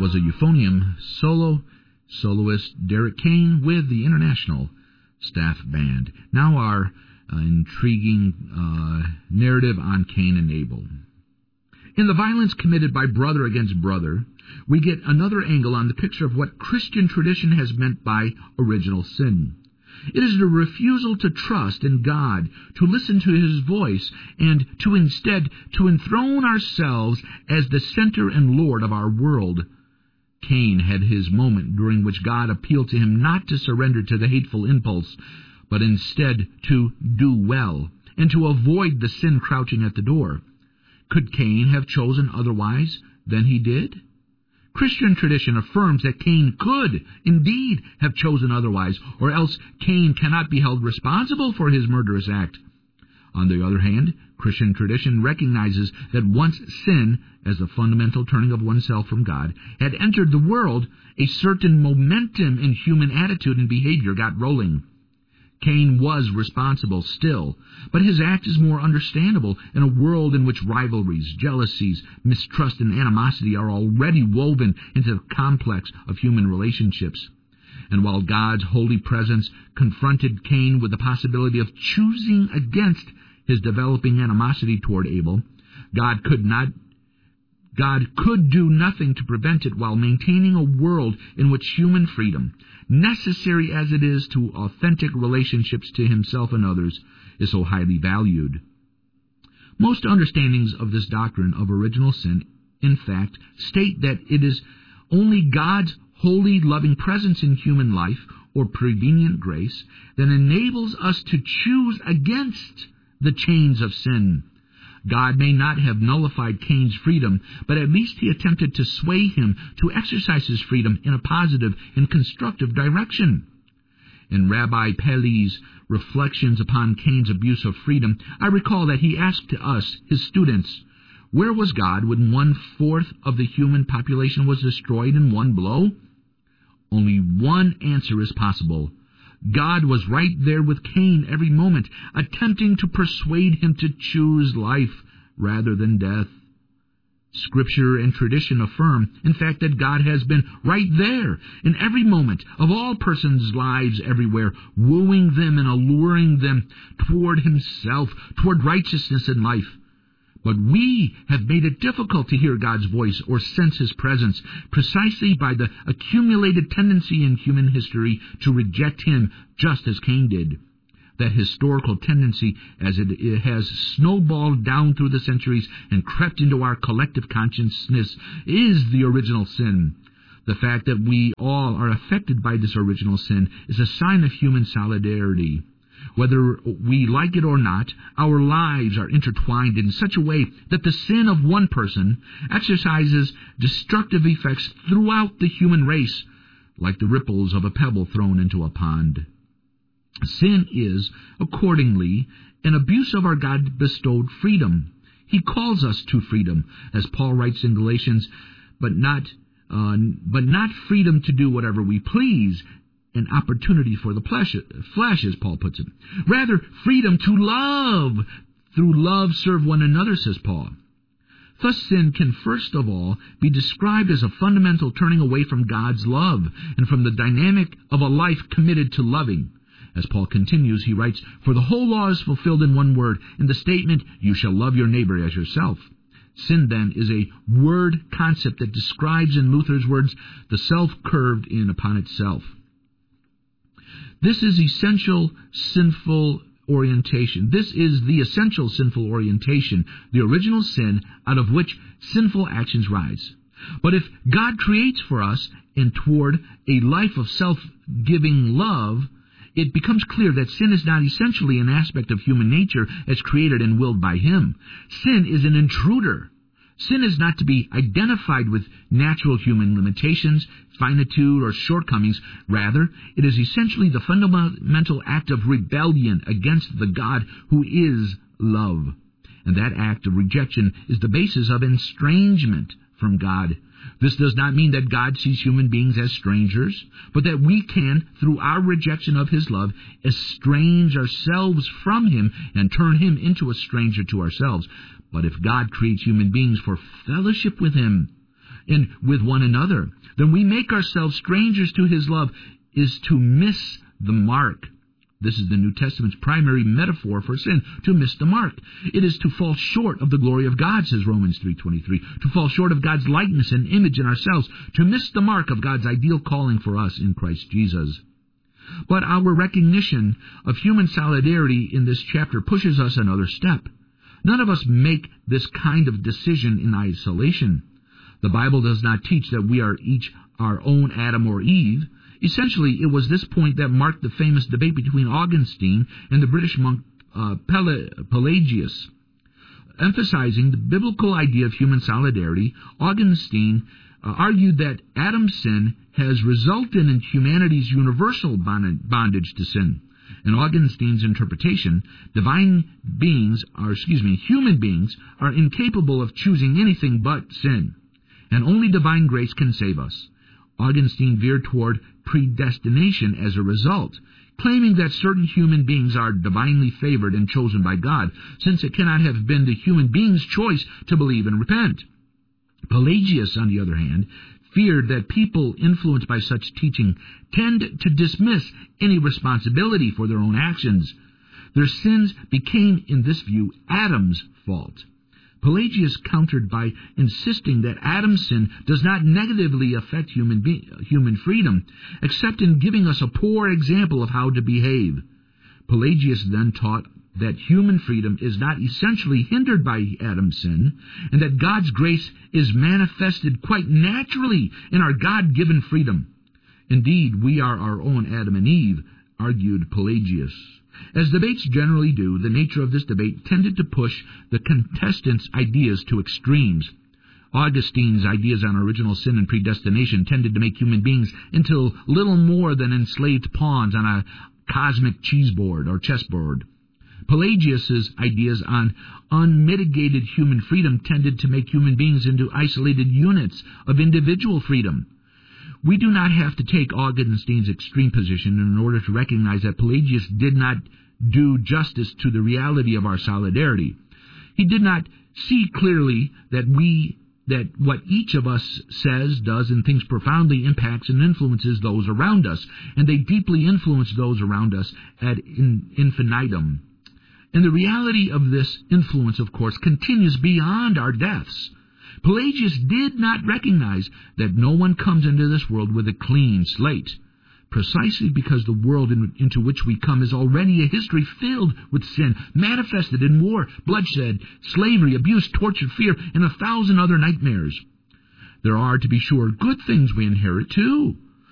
was a euphonium soloist Derek Kane with the International Staff Band. Now our intriguing narrative on Cain and Abel. In the violence committed by brother against brother, we get another angle on the picture of what Christian tradition has meant by original sin. It is the refusal to trust in God, to listen to His voice, and to instead to enthrone ourselves as the center and Lord of our world. Cain had his moment during which God appealed to him not to surrender to the hateful impulse, but instead to do well, and to avoid the sin crouching at the door. Could Cain have chosen otherwise than he did? Christian tradition affirms that Cain could indeed have chosen otherwise, or else Cain cannot be held responsible for his murderous act. On the other hand, Christian tradition recognizes that once sin, as the fundamental turning of oneself from God, had entered the world, a certain momentum in human attitude and behavior got rolling. Cain was responsible still, but his act is more understandable in a world in which rivalries, jealousies, mistrust, and animosity are already woven into the complex of human relationships. And while God's holy presence confronted Cain with the possibility of choosing against his developing animosity toward Abel, God could do nothing to prevent it while maintaining a world in which human freedom, necessary as it is to authentic relationships to himself and others, is so highly valued. Most understandings of this doctrine of original sin, in fact, state that it is only God's holy, loving presence in human life, or prevenient grace, that enables us to choose against the chains of sin. God may not have nullified Cain's freedom, but at least he attempted to sway him to exercise his freedom in a positive and constructive direction. In Rabbi Pelly's reflections upon Cain's abuse of freedom, I recall that he asked us, his students, where was God when 1/4 of the human population was destroyed in one blow? Only one answer is possible. God was right there with Cain every moment, attempting to persuade him to choose life rather than death. Scripture and tradition affirm, in fact, that God has been right there in every moment of all persons' lives everywhere, wooing them and alluring them toward Himself, toward righteousness and life. But we have made it difficult to hear God's voice or sense His presence, precisely by the accumulated tendency in human history to reject Him, just as Cain did. That historical tendency, as it has snowballed down through the centuries and crept into our collective consciousness, is the original sin. The fact that we all are affected by this original sin is a sign of human solidarity. Whether we like it or not, our lives are intertwined in such a way that the sin of one person exercises destructive effects throughout the human race, like the ripples of a pebble thrown into a pond. Sin is, accordingly, an abuse of our God-bestowed freedom. He calls us to freedom, as Paul writes in Galatians, but not freedom to do whatever we please, an opportunity for the flesh, as Paul puts it. Rather, freedom to love. Through love serve one another, says Paul. Thus, sin can first of all be described as a fundamental turning away from God's love and from the dynamic of a life committed to loving. As Paul continues, he writes, "For the whole law is fulfilled in one word, in the statement, 'You shall love your neighbor as yourself.'" Sin, then, is a word concept that describes, in Luther's words, the self curved in upon itself. This is the essential sinful orientation, the original sin out of which sinful actions rise. But if God creates for us and toward a life of self-giving love, it becomes clear that sin is not essentially an aspect of human nature as created and willed by Him. Sin is an intruder. Sin is not to be identified with natural human limitations, finitude, or shortcomings. Rather, it is essentially the fundamental act of rebellion against the God who is love. And that act of rejection is the basis of estrangement from God. This does not mean that God sees human beings as strangers, but that we can, through our rejection of His love, estrange ourselves from Him and turn Him into a stranger to ourselves. But if God creates human beings for fellowship with Him, and with one another, then we make ourselves strangers to his love, is to miss the mark. This is the New Testament's primary metaphor for sin, to miss the mark. It is to fall short of the glory of God, says Romans 3:23, to fall short of God's likeness and image in ourselves, to miss the mark of God's ideal calling for us in Christ Jesus. But our recognition of human solidarity in this chapter pushes us another step. None of us make this kind of decision in isolation. The Bible does not teach that we are each our own Adam or Eve. Essentially, it was this point that marked the famous debate between Augustine and the British monk Pelagius. Emphasizing the biblical idea of human solidarity, Augustine argued that Adam's sin has resulted in humanity's universal bondage to sin. In Augustine's interpretation, human beings are incapable of choosing anything but sin, and only divine grace can save us. Augustine veered toward predestination as a result, claiming that certain human beings are divinely favored and chosen by God, since it cannot have been the human being's choice to believe and repent. Pelagius, on the other hand, feared that people influenced by such teaching tend to dismiss any responsibility for their own actions. Their sins became, in this view, Adam's fault. Pelagius countered by insisting that Adam's sin does not negatively affect human freedom, except in giving us a poor example of how to behave. Pelagius then taught that human freedom is not essentially hindered by Adam's sin, and that God's grace is manifested quite naturally in our God-given freedom. Indeed, we are our own Adam and Eve, argued Pelagius. As debates generally do, the nature of this debate tended to push the contestants' ideas to extremes. Augustine's ideas on original sin and predestination tended to make human beings into little more than enslaved pawns on a cosmic chessboard. Pelagius's ideas on unmitigated human freedom tended to make human beings into isolated units of individual freedom. We do not have to take Augustine's extreme position in order to recognize that Pelagius did not do justice to the reality of our solidarity. He did not see clearly that what each of us says, does, and thinks profoundly impacts and influences those around us, and they deeply influence those around us ad infinitum. And the reality of this influence, of course, continues beyond our deaths. Pelagius did not recognize that no one comes into this world with a clean slate, precisely because the world into which we come is already a history filled with sin, manifested in war, bloodshed, slavery, abuse, torture, fear, and 1,000 other nightmares. There are, to be sure, good things we inherit too.